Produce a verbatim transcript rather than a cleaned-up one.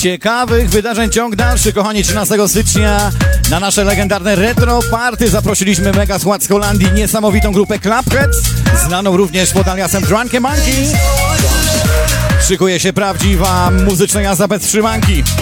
ciekawych wydarzeń ciąg dalszy, kochani. Trzynastego stycznia na nasze legendarne retro party zaprosiliśmy mega skład z Holandii, niesamowitą grupę Clubheads, znaną również pod aliasem Drunken Monkey. Szykuje się prawdziwa muzyczna jazda bez trzymanki.